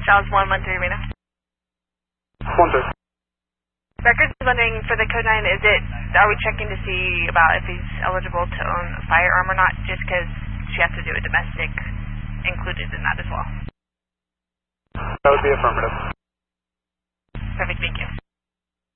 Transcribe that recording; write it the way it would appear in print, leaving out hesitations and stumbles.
Charles 113 Reno. 113. Records is wondering for the code 9, are we checking to see about if he's eligible to own a firearm or not, just because she has to do a domestic included in that as well? That would be affirmative. Perfect, thank you.